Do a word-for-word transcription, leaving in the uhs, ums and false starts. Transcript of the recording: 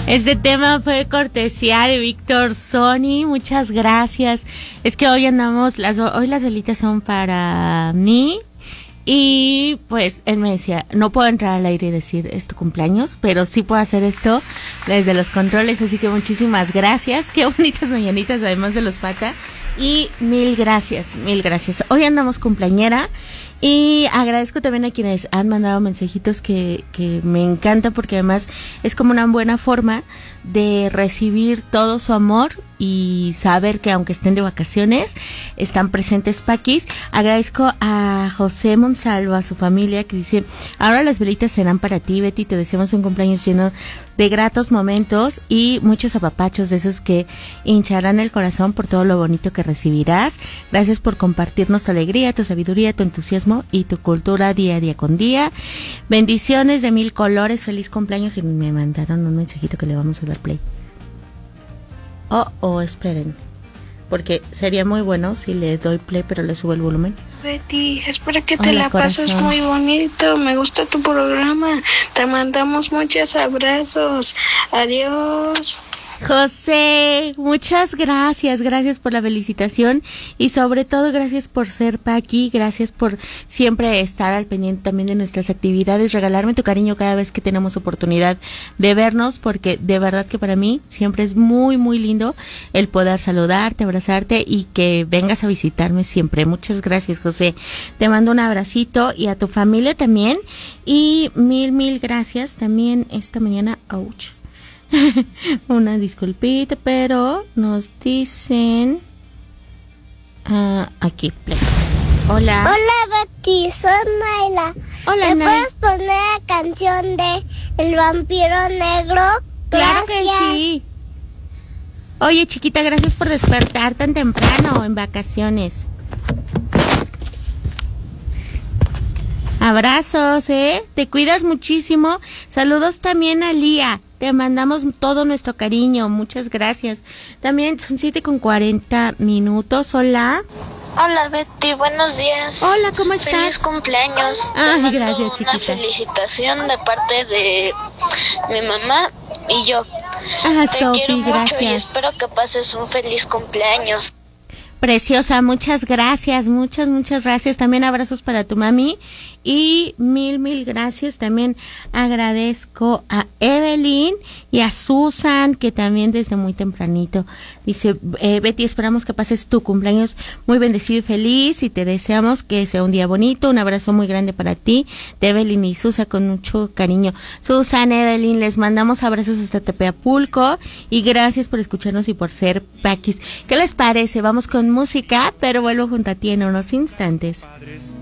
Este tema fue cortesía de Víctor Sony, muchas gracias. Es que hoy andamos, las hoy las velitas son para mí. Y pues él me decía, no puedo entrar al aire y decir es tu cumpleaños, pero sí puedo hacer esto desde los controles, así que muchísimas gracias. Qué bonitas mañanitas, además de los pata. Y mil gracias, mil gracias. Hoy andamos cumpleañera y agradezco también a quienes han mandado mensajitos que, que me encanta, porque además es como una buena forma de recibir todo su amor y saber que aunque estén de vacaciones, están presentes Paquis. Agradezco a José Monsalvo, a su familia, que dice, ahora las velitas serán para ti, Betty, te deseamos un cumpleaños lleno de gratos momentos y muchos apapachos de esos que hincharán el corazón por todo lo bonito que recibirás. Gracias por compartirnos tu alegría, tu sabiduría, tu entusiasmo y tu cultura día a día con día. Bendiciones de mil colores, feliz cumpleaños. Y me mandaron un mensajito que le vamos a dar play. Oh, oh, esperen, porque sería muy bueno si le doy play, pero le subo el volumen. Betty, espero que te Hola, la pases corazón. muy bonito. Me gusta tu programa. Te mandamos muchos abrazos. Adiós. José, muchas gracias, gracias por la felicitación y sobre todo gracias por ser Paqui, gracias por siempre estar al pendiente también de nuestras actividades, regalarme tu cariño cada vez que tenemos oportunidad de vernos, porque de verdad que para mí siempre es muy muy lindo el poder saludarte, abrazarte y que vengas a visitarme siempre. Muchas gracias, José, te mando un abracito y a tu familia también y mil mil gracias también esta mañana. Ouch. Una disculpita, pero nos dicen uh, aquí, play. Hola. Hola Betty, soy Mayla. Hola, ¿Me Nay. puedes poner la canción de El Vampiro Negro? Claro Gracias. que sí. Oye, chiquita, gracias por despertar tan temprano en vacaciones. Abrazos, ¿eh? Te cuidas muchísimo. Saludos también a Lía. Te mandamos todo nuestro cariño. Muchas gracias. También son siete con cuarenta minutos. Hola. Hola Betty, buenos días. Hola, ¿cómo estás? Feliz cumpleaños. Ay, Te mando gracias, una chiquita. felicitación de parte de mi mamá y yo. Ah, Te Sofi, quiero mucho y gracias. espero que pases un feliz cumpleaños. Preciosa, muchas gracias, muchas, muchas gracias. También abrazos para tu mami y mil, mil gracias. También agradezco a Evelyn y a Susan, que también desde muy tempranito dice, eh, Betty, esperamos que pases tu cumpleaños muy bendecido y feliz y te deseamos que sea un día bonito. Un abrazo muy grande para ti, de Evelyn y Susan, con mucho cariño. Susan, Evelyn, les mandamos abrazos hasta Tepeapulco y gracias por escucharnos y por ser Paquis. ¿Qué les parece? Vamos con música, pero vuelvo junto a ti en unos instantes.